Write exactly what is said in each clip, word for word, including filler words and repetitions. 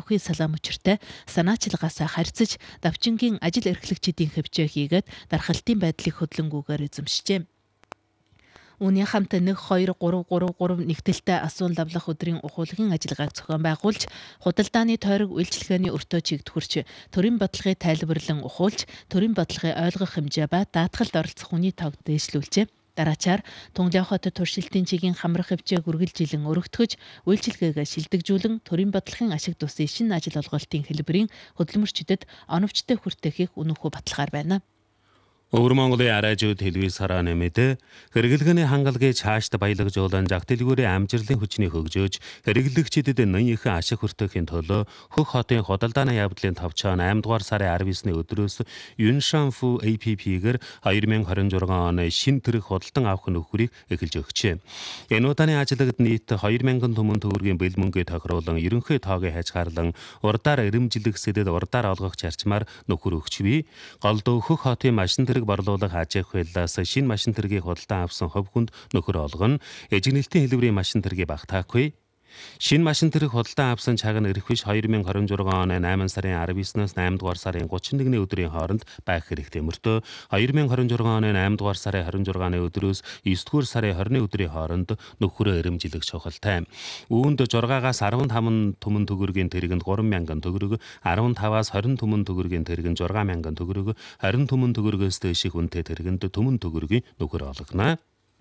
бүхий салаа мөчөртэй санаачилгаасаа харьцаж давчингийн ажил эрхлэгчдийн хөвчөө хийгээд дархалтын байдлыг хөдлөнгүүгээр эзэмшжээ. Үүний хамт нэг хоёр гурав гурав гурав нэгтэлтэй асуун лавлах өдрийн ухуулгын ажиллагааг зохион байгуулж, худалдааны тойрог үйлчилгээний өртөө чигтгүрч, төрийн бодлогыг тайлбарлан ухуулж, төрийн бодлогыг ойлгох хэмжээ ба даатгалд оролцох хүний тоог дээшлүүлжээ. Дараачаар Тунгалин хотод туршилтын чигийн хамрах хэмжээг үргэлжилэн өргөтгөж, үйлчилгээгээ шилдэгжүүлэн төрийн бодлогын ашиг тусын шинэ ажил олголтын хэлбэрийн хөдөлмөрчдөд оновчтой хүртэхийг үнэхүү баталгаар байна. Өвөр Монголын араажууд телевиз харааны мэдээ хэрэглэгээний хангалгыг цаашд баялагжуулан зах дэлгүүрийн амжилтын хүчний хөгжөөж хэрэглэгчдэд нэн их ашиг хүртэхийн төлөө Хөх хотын худалдааны явдлын товчоо eight дугаар сарын twelve-ны өдрөөс Юншанфу эй пи пи-гээр twenty twenty-six оны шин тэрэг худалдан авах нөхрийг эхэлж өгчээ. Энэ удааны ажиллагад нийт two thousand түмэн төгрөгийн бэл мөнгөийг тохируулан ерөнхий тоог хязгаарлан урдаар ирэмжлэгсэдэд урдаар олгох зарчмаар нөхөр өгчвээ. Голдуу Хөх хотын машин тэрэг борлуулах аж ахуйлаас шинэ машин тэргийг худалдан авсан хувь хүнд нөхөр олгоно. Эжигнэлтийн хэлбэрийн машин тэргийг багтаахгүй. Шинэ машин тэрэг худалдан авсан цаг нь эрх биш twenty twenty-six оны eight сарын twelve-ноос eight дугаар сарын thirty-one-ны өдрийн хооронд байх хэрэгтэй мөртөө twenty twenty-six оны eight дугаар сарын twenty-six-ны өдрөөс nine дугаар сарын twenty-ны өдрийн хооронд нөхрөө эрэмжлэх чухалтай. Үүнд жургаагаас fifteen түмэн төгрөгийн тэргэнд three thousand төгрөг, fifteen-аас twenty түмэн төгрөгийн тэргэнд six thousand төгрөг, twenty түмэн төгрөгөөс дээших үнэтэй тэргэнд түмэн төгрөгийн нөхөр олгоно.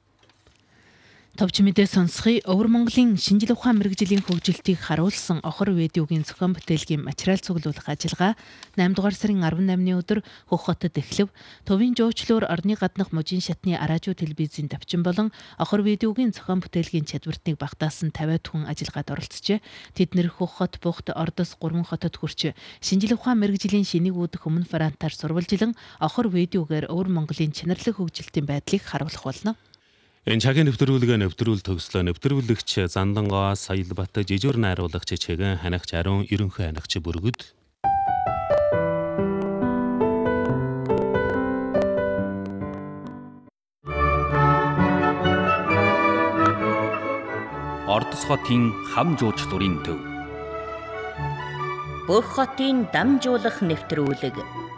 Товч мэдээ сонсхий Өвөр Монголын шинжлэх ухаан мэргэжлийн хөгжилтийг харуулсан Охор видеогийн зохион бүтээлгийн материал цуглуулах ажиллагаа eight дугаар сарын eighteen-ны өдөр Хөх хотод эхлэв. Төвийн жуучлуур орны гаднах мужийн шатны араажуу телевизийн давчин болон Охор видеогийн зохион бүтээлгийн чадвартыг багтаасан fifty хүн ажиллагаанд оролцжээ. Тэднэр Хөх хот, Бухт, Ордос, Гурван хотод хүрч шинжлэх ухаан мэргэжлийн шинийг үүдэх өмнө франтаар сурвалжилан Охор видеогээр Өвөр Монголын чанарлаг хөгжилтийн байдлыг харуулах болно. Энэ цагийн нэвтрүүлгээ нэвтрүүл төгслөө. Нэвтрүүлэгч Зандангоо, Саялбат, Жижүүр найруулагч Чэгэн, ханагч Ариун, ерөнхий ханагч Бүргөд. Ордос хотын хам жуучлуурын төв. Бүх хотын дамжуулах нэвтрүүлэг.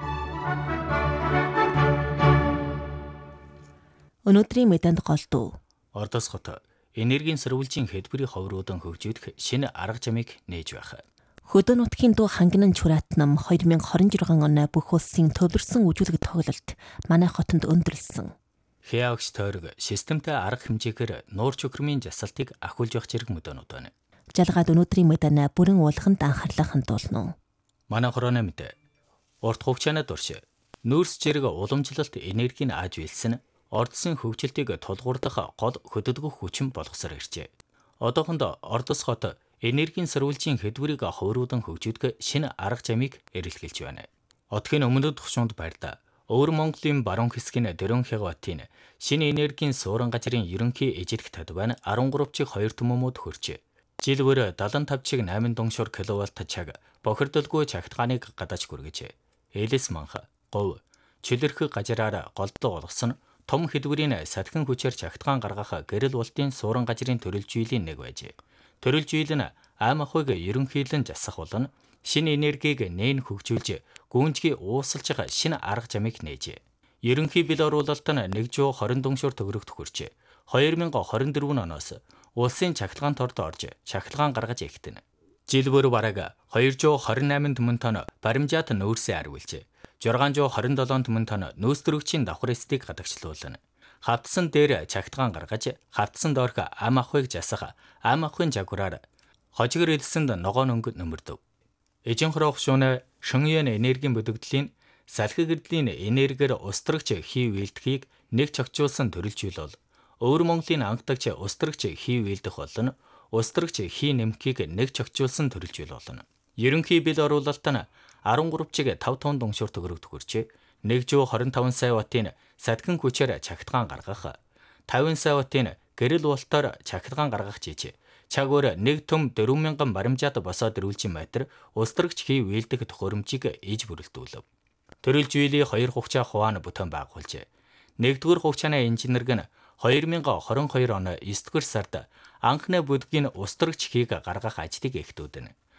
Өнөөдрийн мэдэнд голдуу. Ордос хот энергийн сэрвүүлжийн хэлбэрийн ховруудан хөгжүүлэх шинэ арга замыг нээж байх. Хөдөө нутгийн дуу хангинан чураатнам twenty twenty-six оны бүх улсын төвлөрсөн үжүүлэг тоглолт манай хотод өндөрлсөн. Хяагч тойрог системтэй арга хэмжээгээр нуурч өкрмийн жасалтыг ахиулж явах зэрэг мөдөөнүүд байна. Жалгаад өнөөдрийн мэдэнэ бүрэн уулаханд анхаарлаа хандуулна. Манай хорооны мэдээ. Урт хугацаанд турш нүүрс зэрэг уламжлалт энергийг ааж үйлсэн Ордосын хөгжилтийг тулгуурлах гол хөдөлгөх хүчин болгосоор иржээ. Одоохондоо Ордос хот энергийн сэрвүүлжийн хэлбэрийг ховруудан хөгжүүлэх шинэ арга замыг эрэлхийлж байна. Одгийн өмнөд тушуунд байрта Өвөр Монголын баруун хэсгийн Дөрөн Хягватын шинэ энергийн суурин газрын ерөнхий эжлэх тадбайн thirty-three чиг two түмэмүүд хүрчээ. Жилвэр seventy-five чиг eight дунгшуур киловатт чаг бохирдолгүй чагтгааныг гадаж хүргэжээ. Элэс манх, говь, чөлөрхөг газраар голдоо болгосон том хэлбэрийн сатгин хүчээр чагтгаан гаргах гэрэл ултын суурин газрын төрөлжүйлийн нэг байжээ. Төрөлжүйл нь ам ахуйг ерөнхийлөн засах болон шинэ энергийг нээн хөгжүүлж гүнжгий уусалж байгаа шинэ арга замыг нээжээ. Ерөнхий бэл оруулалт нь one hundred twenty дунгшуур төгрөгт хүрчээ. twenty twenty-four оноос улсын чагтгаан торд орж чагтгаан гаргаж эхтэнэ. Жилбөр бараг two hundred twenty-eight түмэн тонн баримжаат нөөсөө арвилжээ. six hundred twenty-seven түмэн тонн нөөсдрөгчийн давхар эстийг гадагшлуулна. Хавтсан дээр чагтгаан гаргаж, хавтсан доорх ам ахуйг засах ам ахуйн жагвараар хожигэр элсэнд ногоон өнгө нөмөрдөв. Эжин хорох шууны шөнгийн энергийн бүдэгдлийн салхи гэрдлийн энергиэр устрагч хий вэлдэхийг нэг чогчуулсан төрөлжүүл бол Өвөр Монголын анхдагч устрагч хий вэлдэх болон устрагч хий нэмхийг нэг чогчуулсан төрөлжүүл болно. Ерөнхий бэл оруулалт нь thirty-three чиг five тонн дунгшуур төгрөгт хүрчээ. one hundred twenty-five сая ваттын сатгин хүчээр чагтгаан гаргах, fifty сая ваттын гэрэл уултаар чагтгаан гаргах жижиг. Чагвар нэг төм four thousand баримжаат босоод ирүүлжин байтар устрагч хий вэлдэх төхөөрөмжийг ээж бүрэлдүүлв. Төрөлжүйлийн хоёр хугацаа хуваан бүтээн байгуулжээ. Нэгдүгээр хугацааны инженерг нь twenty twenty-two оны nine дугаар сард анхны бүдгийн устрагч хийг гаргах ажлыг эхлүүлнэ.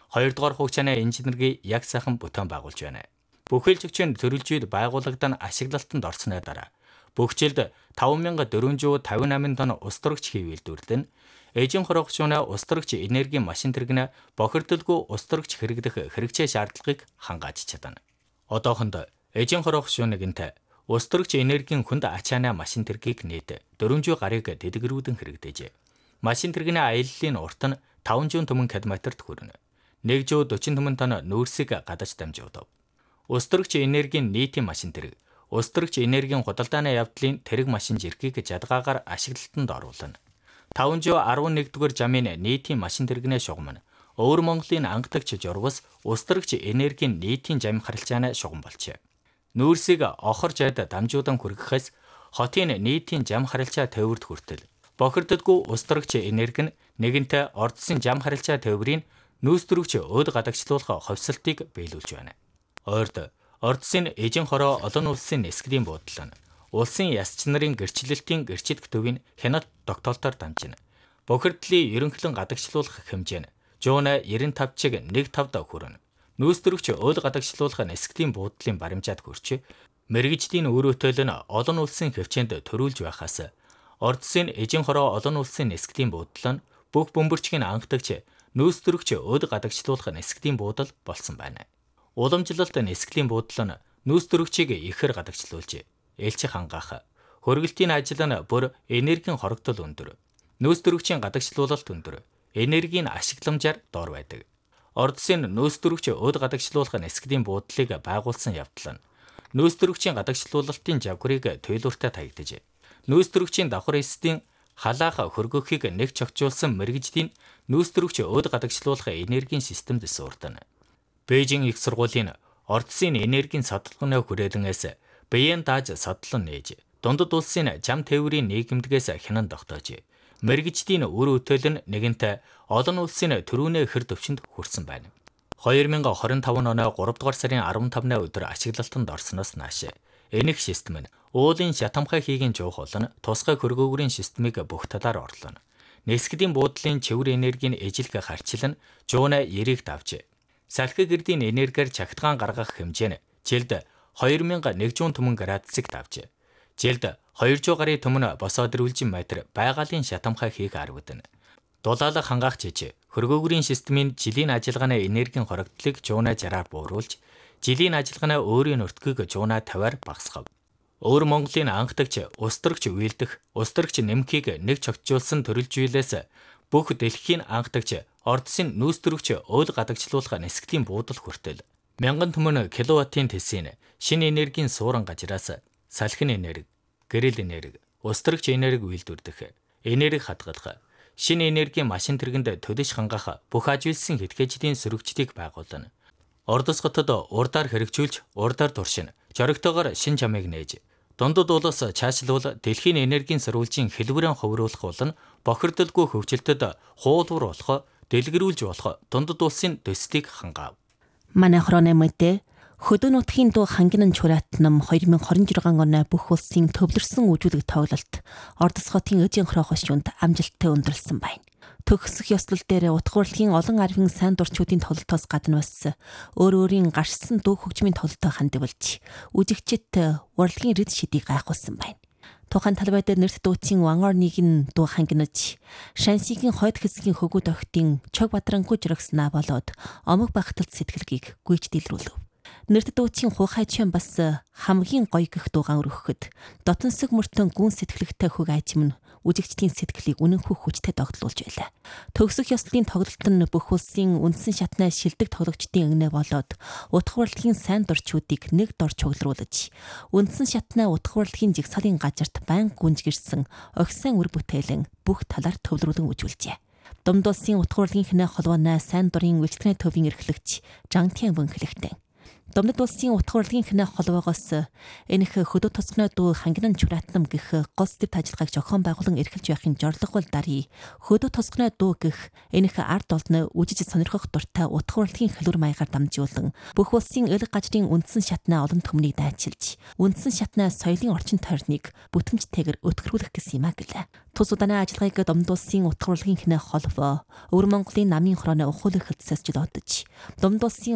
хоёрдугаар хугацааны инженерийг яг сайхан бүтээн байгуулж байна. Бүхэлдэгчийн төрөлжид байгууллагад ашиглалтанд орсны дараа бүх жилд таван мянга дөрвөн зуун тавин восемь тонн ус төрөгч хийвэлдүүлдэн эжин хорогчны ус төрөгч энерги машин тэрэгнэ бохирдолгүй ус төрөгч хэрэгдэх хэрэгцээ шаардлагыг хангааж чадна. Одоохондоо эжин хорогчныг ус төрөгч энергийн хүнд ачаана машин тэргийг нийт дөрвөн зуун гарыг дэдгэрүүдэн хэрэгдээжээ. Машин тэрэгний аяллалын урт нь таван зуун түмэн километрт хүрнэ. нэг зуун дөрвөн түмэн тонн нүүрсийг гадаж дамжуулав. Ус төрөгч энергийн нийтийн машин тэрэг ус төрөгч энергийн худалдааны явдлын тэрэг машин жиркийг жадгаагаар ашиглалтанд оруулна. таван зуун арван нэгдүгээр жамын нийтийн машин тэрэгний шугам нь Өвөр Монголын ангадагч журвас ус төрөгч энергийн нийтийн жамин харилцааны шугам болжээ. Нүүрсийг охор жайд дамжуудан хүргэхээс хотын нийтийн жам харилцаа төвөрд хүртэл бохирддгүй ус төрөгч энерги нь нэгэнтээ ордсын жам харилцаа төврийн нүүрс төрөгч өд гадагшлуулах ховсолтыг биелүүлж байна. Ойрд ордсын эжин хороо олон улсын нисгэлийн буудлын улсын ясч нарын гэрчлэлтийн гэрчит төвийн хяналт тогтоолтоор дамжина. Бохирдлын ерөнхлөн гадагшлуулах хэмжээ нь жуунаа девяносто пять чиг нэг тавд хүрнэ. Нүүрс төрөгч өд гадагшлуулах нисгэлийн буудлын баримжаат хүрч мэрэгжлийн үр өтөл нь олон улсын хвчээнд төрүүлж байхаас ордсын эжин хороо олон улсын нисгэлийн буудлын бүх бөмбөрчгийн ангадагч нүүрс төрөгч өд гадагшлуулах нисгэлийн буудал болсон байна. Уламжлалт нисгэлийн буудал нь нүүрс төрөгчийг ихээр гадагшлуулж ээлжих хангаах хөргөлтийн ажил нь бүр энергийн хорогдол өндөр. Нүүрс төрөгчийн гадагшлуулалт өндөр. Энергийн ашигламжаар доор байдаг. Ордсын нүүрс төрөгч өд гадагшлуулах нисгэлийн буудлыг байгуулсан явдал нь нүүрс төрөгчийн гадагшлуулалтын жавхрыг туйлууртай таягдаж, нүүрс төрөгчийн давхар эсдийн халаах хөргөхийг нэг чогчулсан мэрэгжлийн нүүрс төрөгч өд гадагшлуулах энергийн системд суурдана. Бээжин их сургуулийн ордсын энергийн садлганы хүрээлэнээс биеийн дааж садлан нээж, дундад улсын жам тээврийн нийгэмдгээс хянан тогтоож, мэрэгжлийн үр өтөл нь нэгэнтээ олон улсын төрүүнээ хэр төвчөнд хүрсэн байна. хоёр мянга хорин таван оны гуравдугаар сарын арван тавны өдөр ашиглалтанд орсноос нааш энэх систем нь уулын шатамхай хийгийн жуух болон тусгай хөргөөгрийн системийг бүх талаар орлоно. Нисгэлийн буудлын чивэр энергийн эжилг харчил нь жуунаа ерийг давж, салхи гэрдийн энергиэр чагтгаан гаргах хэмжээ нь жилд хоёр мянга нэгдүгээр түмэн градусыг давж, жилд хоёр зуун гарын түмэн босоод ирүүлжин метр байгалийн шатамхай хийх арвагдана. Дулаалга хангаах жиж хөргөөгрийн системийн жилийн ажиллагааны энергийн хорогдлыг жуунаа жараар бууруулж, жилийн ажиллагааны өөрийн өртгөгийг жуунаа тавиар багасгав. Өвөр Монголын ангадагч ус төрөгч үйлдэх, ус төрөгч нэмхийг нэг чогтжуулсан төрөлжүүлээс бүх дэлхийн ангадагч ордсын нүүрс төрөгч өд гадагшлуулах нисгэлийн буудал хүртэл мянган түмэн киловаттын тэсийн шинэ энергийн суурин гажраас салхин энерги, гэрэл энерги, ус төрөгч энерги үйлдвэрлэх, энерги хадгалах, шинэ энергийн машин тэргэнд төдөж хангах бүх ажилсан хэдгээжлийн сөрөгчдийг байгуулна. Ордос хотод урдаар хэрэгжүүлж, урдаар туршин, жоригтойгоор шин чамыг нээж, дундад улс чаашлуул дэлхийн энергийн сөрүүлжийн хэлбэрэн ховруулах болон бохирдолгүй хөгжилтөд хуулбар болох, дэлгэрүүлж болох дундад улсын төслийг хангаав. Манай хорооны мэдээ хөдөө нутгийн дуу хангинан чураатнам хоёр мянга хорин жирган оны бүх улсын төвлөрсөн үжүүлэг тоглолт Ордос хотын эжин хороо хошуунд амжилттай өндөрлсөн байна. Төгсөх ёслол дээр утга урлагийн олон арвин сайн дурчдын тоглолтоос гадна бас өөр өөрийн гарсан дуу хөгжмийн тоглолтоо хандивалж үжигчит урлагийн рэд шидийг гайхуулсан байна. Тухайн талбай дээр нэрт дууцын Вангорныг нь дуу хангинаж, Шансигийн хойд хэсгийн хөгүүд охидын Чог Бадрангүй жиргснаа болоод омог багталт сэтгэлгийг гүйж дэлрүүлв. Нэрт дууцын Хухайчан бас хамгийн гоё гэх дуугаан өргөхөд дотносог мөртөн гүн сэтгэлэгтэй хөг ажим нь үжигчдийн сэтгэлийг үнэнхүү хүчтэй догтлуулж байлаа. Төгсөх ёслолын тоглолт нь бүх улсын үндсэн шатнаа шилдэг тоглогчдын эгнээ болоод утга урлагийн сайн дурчуудыг нэг дор чуглуулж, үндсэн шатнаа утга урлагийн жигсаалын газарт байнга гүнжгэрсэн огсан үр бүтээлэн бүх талаар төвлөрүүлэн үжүүлжээ. Дунд улсын утга урлагийн хинэ холбооны сайн дурын үйлчлэгийн төвийн эрхлэгч Жангтийн бөнхлэгтэн Домнод улсын утга урлагийн хинэ холбоогоос энэх хөдөө тосгоны дуу хангинан чураатнам гэх гол сэдвт ажиллагааг зохион байгуулан эрхэлж байхын жорлого бол дарий. Хөдөө тосгоны дуу гэх энэх ард олно үжиж сонирхох дуртай утга урлагийн хэлбэр маягаар дамжуулан бүх улсын элэг гажрын үндсэн шатнаа олон түмнийг дайчилж, үндсэн шатнаа соёлын орчин тойрныг бүтэмжтэйгээр өтгөрүүлэх гэсэн юм а гэлээ. Тус удааны ажиллагааг Домнод улсын утга урлагийн хинэ холбоо Өвөр Монголын намын хорооны ухуулах хэлтсээс жил одож, Домнод улсын